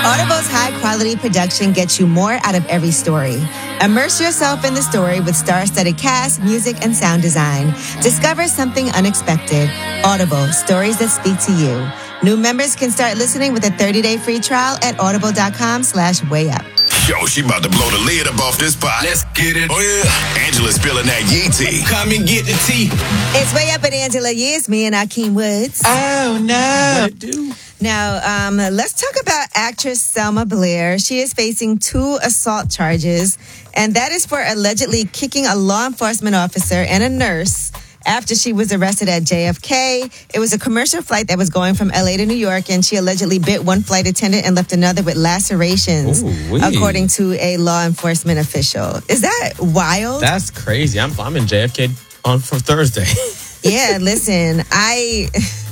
Audible's high-quality production gets you more out of every story. Immerse yourself in the story with star-studded cast, music, and sound design. Discover something unexpected. Audible, stories that speak to you. New members can start listening with a 30-day free trial at audible.com/wayup. Yo, she about to blow the lid up off this pot. Let's get it. Oh, yeah. Angela's spilling that Yee tea. Come and get the tea. It's Way Up with Angela Yee. It's me and Akeem Woods. Oh, no. What it do? Now, let's talk about actress Selma Blair. She is facing 2 assault charges, and that is for allegedly kicking a law enforcement officer and a nurse after she was arrested at JFK. It was a commercial flight that was going from LA to New York, and she allegedly bit one flight attendant and left another with lacerations, according to a law enforcement official. Is that wild? That's crazy. I'm in JFK for Thursday. Yeah, listen, I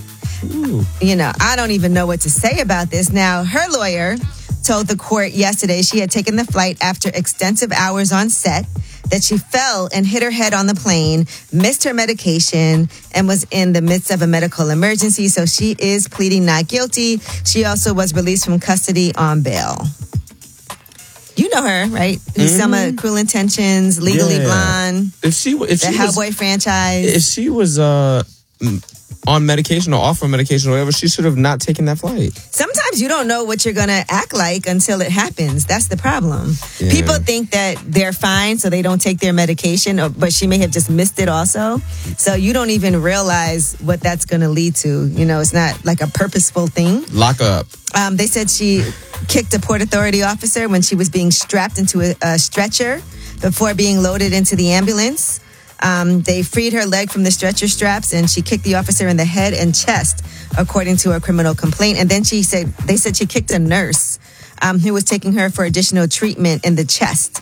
don't even know what to say about this. Now, her lawyer told the court yesterday she had taken the flight after extensive hours on set, that she fell and hit her head on the plane, missed her medication, and was in the midst of a medical emergency. So she is pleading not guilty. She also was released from custody on bail. You know her, right? Selma, Cruel Intentions, Legally Blonde, the Hellboy franchise. If she was on medication or off of medication or whatever, she should have not taken that flight. Sometimes you don't know what you're going to act like until it happens. That's the problem. Yeah. People think that they're fine, so they don't take their medication, but she may have just missed it also. So you don't even realize what that's going to lead to. You know, it's not like a purposeful thing. Lock up. They said she kicked a Port Authority officer when she was being strapped into a stretcher before being loaded into the ambulance. They freed her leg from the stretcher straps, and she kicked the officer in the head and chest, according to a criminal complaint. And then they said she kicked a nurse who was taking her for additional treatment in the chest.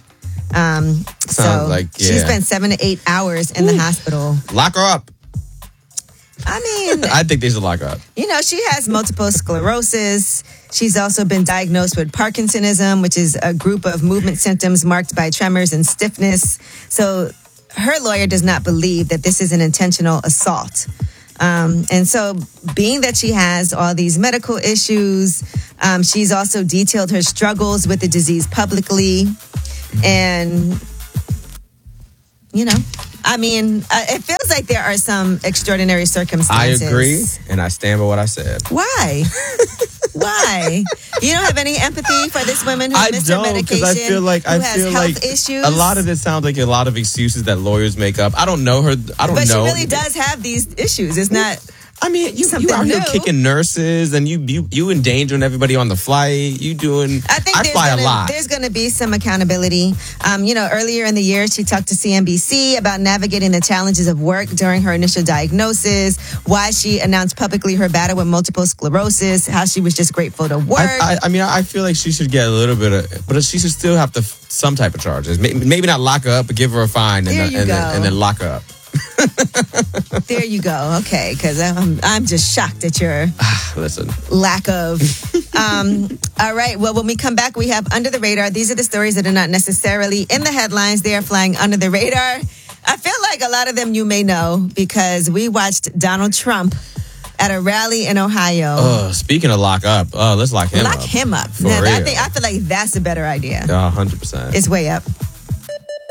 She spent 7 to 8 hours in the hospital. Lock her up. I mean, I think they should lock her up. You know, she has multiple sclerosis. She's also been diagnosed with Parkinsonism, which is a group of movement symptoms marked by tremors and stiffness. So her lawyer does not believe that this is an intentional assault. And so being that she has all these medical issues, she's also detailed her struggles with the disease publicly. And, you know, I mean, it feels like there are some extraordinary circumstances. I agree, and I stand by what I said. Why? Why? You don't have any empathy for this woman who missed her medication, I feel like health issues? A lot of this sounds like a lot of excuses that lawyers make up. I don't know her. But she really does have these issues. It's not. I mean, you out here kicking nurses, and you endangering everybody on the flight. I fly a lot. There's going to be some accountability. Earlier in the year, she talked to CNBC about navigating the challenges of work during her initial diagnosis, why she announced publicly her battle with multiple sclerosis, how she was just grateful to work. I feel like she should get a little bit of, but she should still have some type of charges. Maybe not lock her up, but give her a fine and then lock her up. There you go. Okay, because I'm just shocked at your lack of. All right. Well, when we come back, we have Under the Radar. These are the stories that are not necessarily in the headlines. They are flying under the radar. I feel like a lot of them you may know because we watched Donald Trump at a rally in Ohio. Speaking of lock up, let's lock him up. Lock him up. Now, I feel like that's a better idea. 100%. It's Way Up.